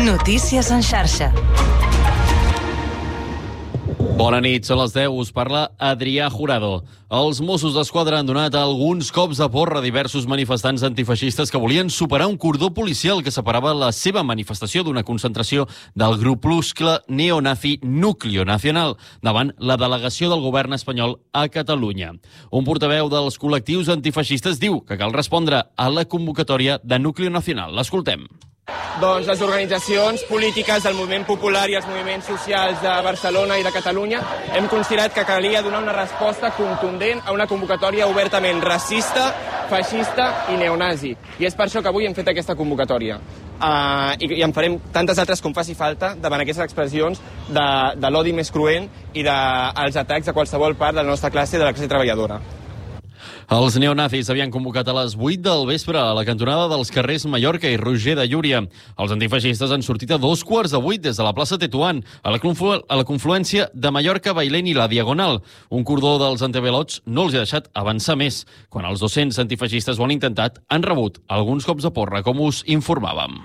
Notícies en xarxa. Bona nit, són les 10, us parla Adrià Jurado. Els Mossos d'Esquadra han donat alguns cops de porra a diversos manifestants antifeixistes que volien superar un cordó policial que separava la seva manifestació d'una concentració del grupuscle neonazi Núcleo Nacional davant la delegació del govern espanyol a Catalunya. Un portaveu dels col·lectius antifeixistes diu que cal respondre a la convocatòria de Núcleo Nacional. L'escoltem. Doncs les organitzacions polítiques del moviment popular i els moviments socials de Barcelona i de Catalunya hem considerat que calia donar una resposta contundent a una convocatòria obertament racista, feixista i neonazi. I és per això que avui hem fet aquesta convocatòria. I en farem tantes altres com faci falta davant aquestes expressions de l'odi més cruent i dels atacs a qualsevol part de la nostra classe, de la classe treballadora. Els neonazis havien convocat a les 8 del vespre a la cantonada dels carrers Mallorca i Roger de Llúria. Els antifeixistes han sortit a 7:15 des de la plaça Tetuán, a la confluència de Mallorca, Bailén i la Diagonal. Un cordó dels antivelots no els ha deixat avançar més. Quan els 200 antifeixistes ho han intentat, han rebut alguns cops de porra, com us informàvem.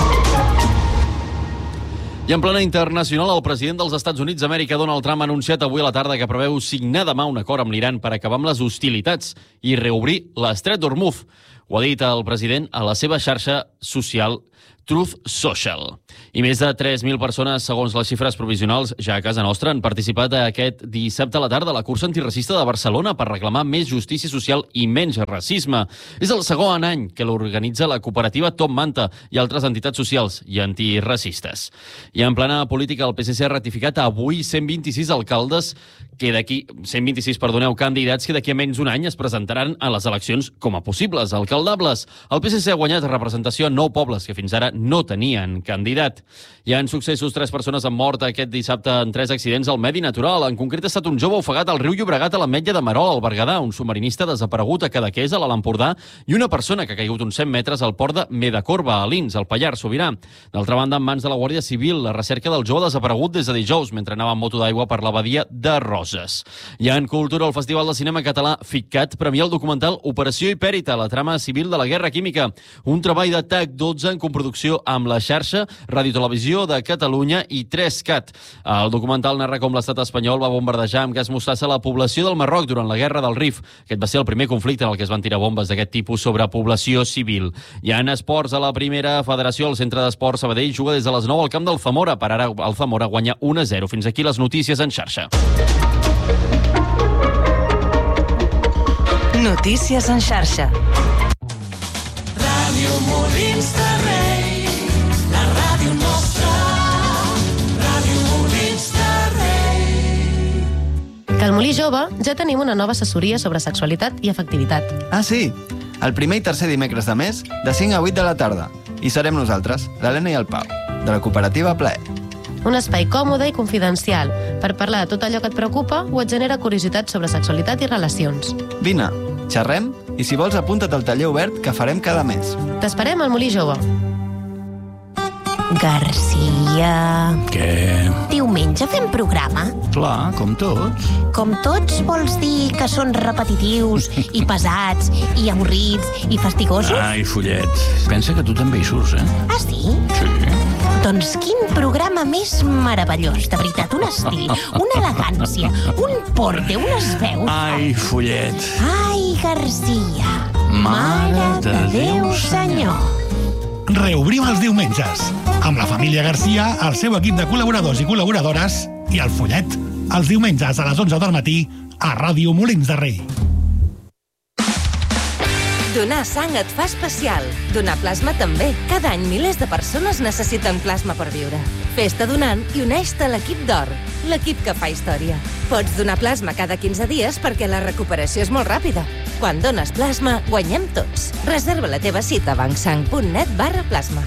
I en plana internacional, el president dels Estats Units d'Amèrica, Donald Trump, ha anunciat avui a la tarda que preveu signar demà un acord amb l'Iran per acabar amb les hostilitats i reobrir l'estret d'Hormuz. Ho ha dit el president a la seva xarxa social Truth Social. I més de 3.000 persones, segons les xifres provisionals, ja a casa nostra, han participat aquest dissabte a la tarda a la cursa antiracista de Barcelona per reclamar més justícia social i menys racisme. És el segon any que l'organitza la cooperativa Top Manta i altres entitats socials i antiracistes. I en plana política, el PSC ha ratificat avui 126 alcaldes candidats que d'aquí a menys d'un any es presentaran a les eleccions com a possibles alcaldables. El PSC ha guanyat representació a 9 pobles que fins ara no tenien candidat. Hi ha successos, 3 persones han mort aquest dissabte en 3 accidents al medi natural. En concret ha estat un jove ofegat al riu Llobregat a l'Ametlla de Marol, al Berguedà, un submarinista desaparegut a Cadaqués, a l'Alt Empordà, i una persona que ha caigut uns 100 metres al port de Medacorba, a Lins, al Pallars Sobirà. D'altra banda, en mans de la Guàrdia Civil, la recerca del jove desaparegut des de dijous mentre anava en moto d'aigua per la badia de Roses. I en cultura, el Festival de Cinema Català FICCAT premia el documental Operació Hipèrita, la trama civil de la guerra química, un treball de TAC12 en coproducció amb la xarxa Radiotelevisió de Catalunya i 3CAT. El documental narra com l'estat espanyol va bombardejar amb gas mostassa la població del Marroc durant la Guerra del Rif. Aquest va ser el primer conflicte en el que es van tirar bombes d'aquest tipus sobre població civil. I en esports, a la primera federació, el centre d'esports Sabadell juga des de les 9 al camp del Zamora. Per ara, el Zamora guanya 1-0. Fins aquí les notícies en xarxa. Notícies en xarxa. Ràdio Molins de Rei, la ràdio nostra, Ràdio Molins de Rei. Que al Molí Jove ja tenim una nova assessoria sobre sexualitat i afectivitat. Ah, sí? El primer i tercer dimecres de mes, de 5 a 8 de la tarda. I serem nosaltres, l'Helena i el Pau, de la cooperativa Plaer. Un espai còmode i confidencial per parlar de tot allò que et preocupa o et genera curiositat sobre sexualitat i relacions. Vine, xerrem i si vols apunta't al taller obert que farem cada mes. T'esperem al Molí Jove. Garcia... Què? Diumenge fem programa? Clar, com tots. Com tots vols dir que són repetitius i pesats i avorrits i fastigosos? Ai, Follet, pensa que tu també hi surts, eh? Ah, sí? Sí. Doncs quin programa més meravellós, de veritat. Un estil, una elegància, un porte, unes veus... Ai, Follet. Ai, Garcia. Mare de Déu, senyor. Reobrim els diumenges. Amb la família Garcia, el seu equip de col·laboradors i col·laboradores i el Follet, els diumenges a les 11 del matí a Ràdio Molins de Rei. Donar sang et fa especial. Donar plasma també. Cada any milers de persones necessiten plasma per viure. Fes-te donant i uneix-te a l'equip d'or, l'equip que fa història. Pots donar plasma cada 15 dies perquè la recuperació és molt ràpida. Quan dones plasma, guanyem tots. Reserva la teva cita a bancsang.net/plasma.